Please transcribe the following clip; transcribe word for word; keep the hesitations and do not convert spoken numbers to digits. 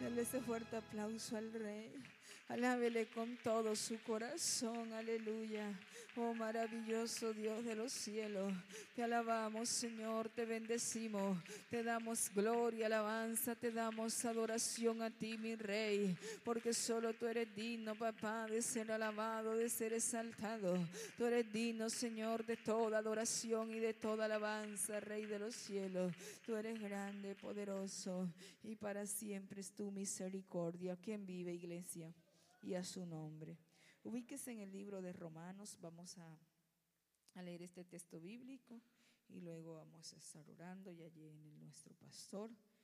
Dale ese fuerte aplauso al Rey. Alábele con todo su corazón, aleluya. Oh maravilloso Dios de los cielos, te alabamos, Señor, te bendecimos, te damos gloria, alabanza, te damos adoración a ti, mi Rey, porque solo tú eres digno, papá, de ser alabado, de ser exaltado. Tú eres digno, Señor, de toda adoración y de toda alabanza, Rey de los cielos. Tú eres grande, poderoso, y para siempre es tu misericordia. ¿Quién vive, iglesia? Y a su nombre. Ubíquese en el libro de Romanos. Vamos a, a leer este texto bíblico y luego vamos a estar orando y allí en el, nuestro pastor